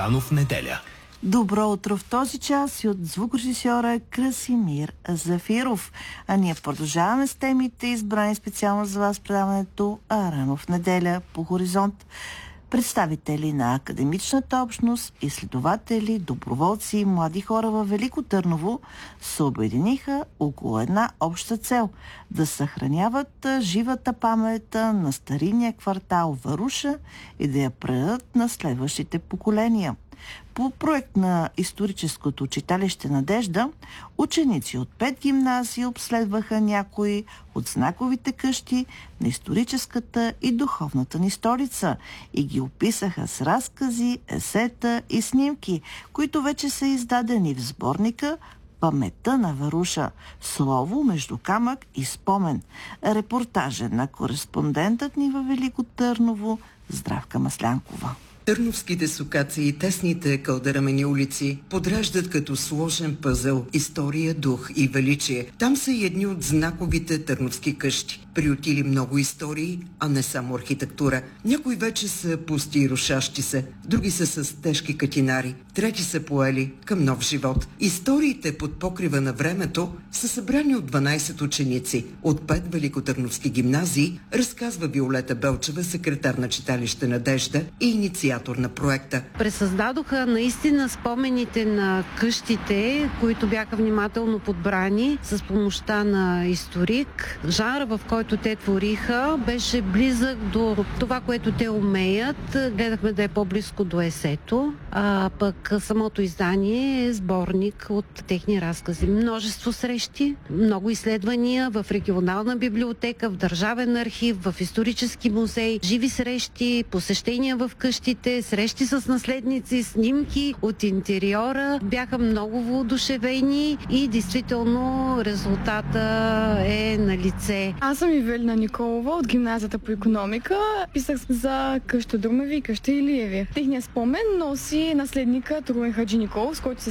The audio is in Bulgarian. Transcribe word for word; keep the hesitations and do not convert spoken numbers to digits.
Рано в неделя. Добро утро в този час и от звукорежисьора Красимир Зафиров. А ние продължаваме с темите, избрани специално за вас предаването Рано в неделя по Хоризонт. Представители на академичната общност, изследователи, доброволци и млади хора във Велико Търново се обединиха около една обща цел – да съхраняват живата памет на старинния квартал Варуша и да я предадат на следващите поколения. По проект на историческото читалище Надежда, ученици от пет гимназии обследваха някои от знаковите къщи на историческата и духовната ни столица и ги описаха с разкази, есета и снимки, които вече са издадени в сборника "Паметта на Варуша. Слово между камък и спомен". Репортажен на кореспондентът ни във Велико Търново Здравка Маслянкова. Търновските сукаци и тесните кълдерамени улици подраждат като сложен пъзъл история, дух и величие. Там са и едни от знаковите търновски къщи. Приютили много истории, а не само архитектура. Някои вече са пусти и рушащи се, други са с тежки катинари, трети са поели към нов живот. Историите под покрива на времето са събрани от дванайсет ученици от пет великотърновски гимназии, разказва Виолета Белчева, секретар на читалище Надежда и инициатор на проекта. Пресъздадоха наистина спомените на къщите, които бяха внимателно подбрани с помощта на историк. Жанра, в който те твориха, беше близък до това, което те умеят. Гледахме да е по-близко до есето, а пък самото издание е сборник от техни разкази. Множество срещи, много изследвания в регионална библиотека, в държавен архив, в исторически музей, живи срещи, посещения в къщите, срещи с наследници, снимки от интериора. Бяха много воодушевени и действително резултата е на лице. Аз съм Ивелина Николова от гимназията по икономика. Писах за къща Друмеви и къща Илиеви. Техният спомен носи наследника Румен Хаджи Николов, с който се